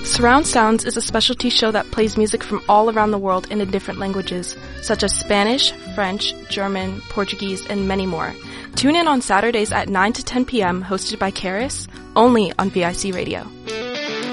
Surround Sounds is a specialty show that plays music from all around the world and in different languages, such as Spanish, French, German, Portuguese, and many more. Tune in on Saturdays at 9 to 10 p.m., hosted by Karis, only on VIC Radio.